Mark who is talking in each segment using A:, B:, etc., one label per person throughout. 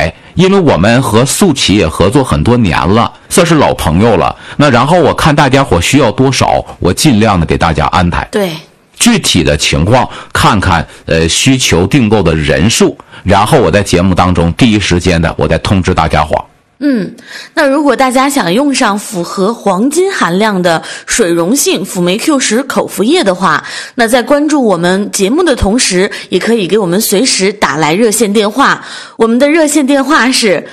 A: 牌，因为我们和速启也合作很多年了，算是老朋友了。那然后我看大家伙需要多少，我尽量的给大家安排。
B: 对，
A: 具体的情况看看需求订购的人数，然后我在节目当中第一时间的我再通知大家伙。
B: 那如果大家想用上符合黄金含量的水溶性辅酶 Q10口服液的话，那在关注我们节目的同时，也可以给我们随时打来热线电话。我们的热线电话是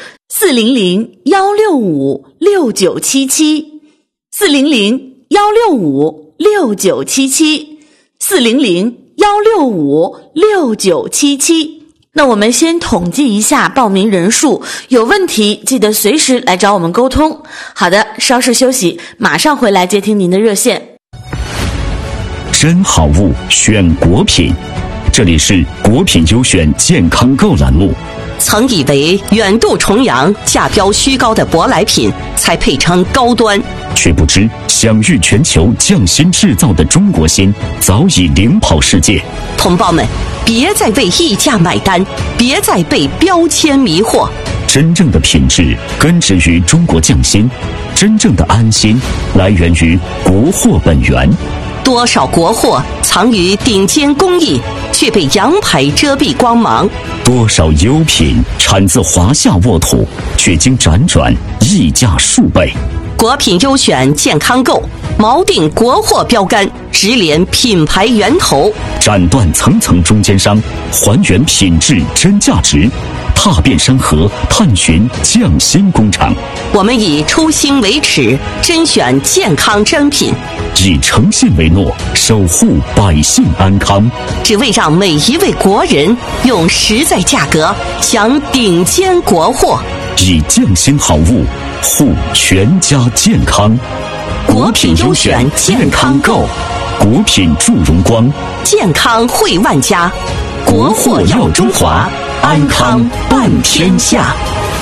B: 400-165-6977，400-165-6977，400-165-6977。那我们先统计一下报名人数，有问题记得随时来找我们沟通。好的，稍事休息，马上回来接听您的热线。
C: 真好物选果品，这里是果品优选健康购栏目。
D: 曾以为远渡重洋、价标虚高的舶来品才配称高端，
C: 却不知享誉全球匠心制造的中国心早已领跑世界。
D: 同胞们，别再为溢价买单，别再被标签迷惑。
C: 真正的品质根植于中国匠心，真正的安心来源于国货本源。
D: 多少国货藏于顶尖工艺，却被洋牌遮蔽光芒；
C: 多少优品产自华夏沃土，却经辗转溢价数倍。
D: 果品优选健康购，锚定国货标杆，直连品牌源头，
C: 斩断层层中间商，还原品质真价值，踏遍山河，探寻匠心工厂。
D: 我们以初心为尺，甄选健康珍品，
C: 以诚信为诺，守护百姓安康，
D: 只为让每一位国人用实在价格享顶尖国货，
C: 以匠心好物护全家健康。
D: 果品优选健康购，
C: 果品助荣光，
D: 健康惠万家，国货耀中华，安康伴天下。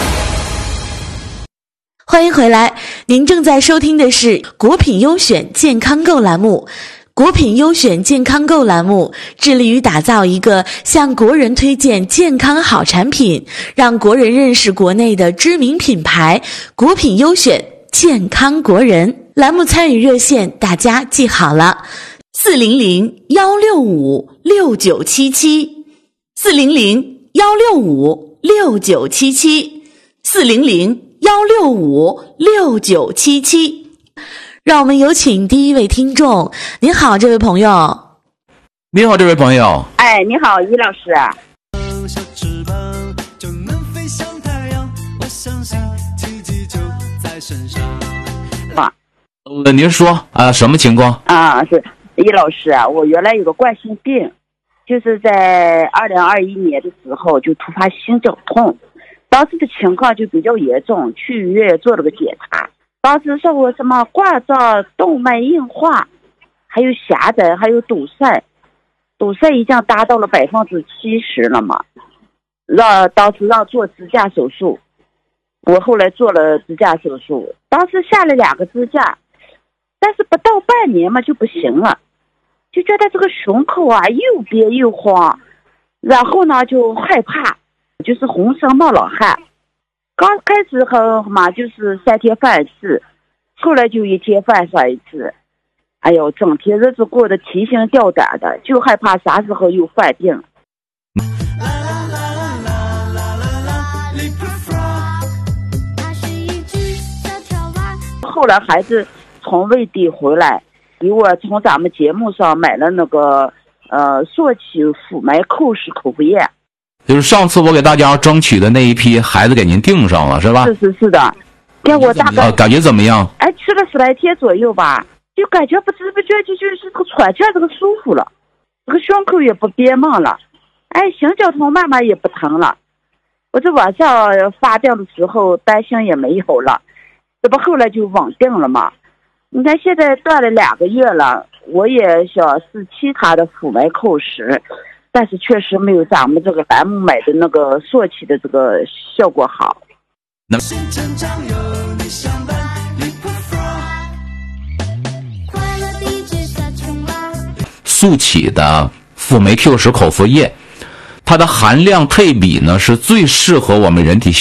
B: 欢迎回来，您正在收听的是果品优选健康购栏目。果品优选健康购栏目致力于打造一个向国人推荐健康好产品，让国人认识国内的知名品牌。果品优选健康国人栏目参与热线大家记好了，400-165-6977，400-165-6977，400-165-6977。让我们有请第一位听众。您好，这位朋友。
A: 你好，这位朋友。
E: 哎，你好，于老师。
F: 小翅膀就能飞向太阳，我相信奇迹就在身上。
A: 您说什么情况？
E: 是于老师啊，我原来有个冠心病，就是在2021年的时候就突发心绞痛，当时的情况就比较严重，去医院做了个检查。当时说我什么冠状动脉硬化，还有狭窄，还有堵塞已经达到了70%了嘛。当时让做支架手术，我后来做了支架手术，当时下了2个支架，但是不到半年嘛就不行了，就觉得这个胸口啊又憋又慌，然后呢就害怕，就是浑身冒冷汗。刚开始嘛就是3天犯1次，后来就1天犯上1次。哎呦，整天日子过得提心吊胆的，就害怕啥时候又犯病。后来孩子从外地回来，给我从咱们节目上买了那个硕启辅酶Q10口服液。
A: 就是上次我给大家争取的那一批孩子给您订上了是吧？
E: 是的。给我大概
A: 感觉怎么样？
E: 哎，吃了10来天左右吧，就感觉不知不觉就是这个喘气这个舒服了，这个胸口也不憋闷了，哎，心绞痛慢慢也不疼了。我这晚上发病的时候担心也没有了，这不后来就稳定了嘛。你看现在断了2个月了，我也想试其他的辅酶Q10，但是确实没有咱们这个栏目买的那个硕启的这个效果好。
A: 速启的辅酶Q10口服液，它的含量配比呢是最适合我们人体